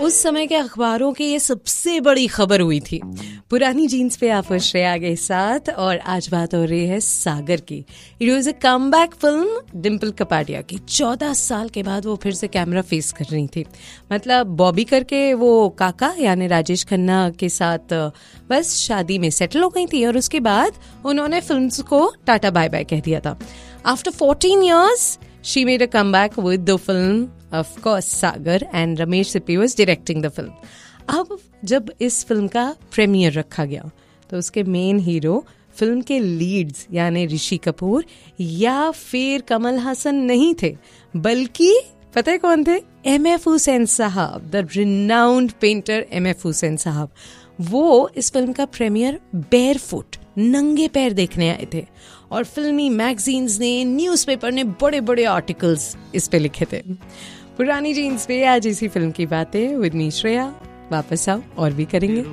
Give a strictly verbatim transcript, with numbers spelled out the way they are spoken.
उस समय के अखबारों की ये सबसे बड़ी खबर हुई थी। पुरानी जीन्स पे आप श्रेया के साथ, और आज बात हो रही है सागर की। It was a comeback film Dimple Kapadia की। चौदह साल के बाद वो फिर से कैमरा फेस कर रही थी। मतलब बॉबी करके वो काका यानी राजेश खन्ना के साथ बस शादी में सेटल हो गई थी, और उसके बाद उन्होंने फिल्म्स को टाटा बाय बाय कह दिया था। After fourteen years she made a comeback with the film, of course, Sagar, and Ramesh Sippy was directing the film. अब जब इस फिल्म का प्रीमियर रखा गया तो उसके मेन हीरो फिल्म के लीड्स यानी ऋषि कपूर या फिर कमल हासन नहीं थे, बल्कि पता है कौन थे? एम एफ हुसैन साहब, the renowned painter M F Hussain साहब। वो इस फिल्म का प्रीमियर बेयरफुट, नंगे पैर देखने आए थे, और फिल्मी मैगजीन्स ने, न्यूज़पेपर ने बड़े बड़े आर्टिकल्स इस पे लिखे थे। पुरानी जीन्स पे आज इसी फिल्म की बातें विद मी श्रेया। वापस आओ और भी करेंगे।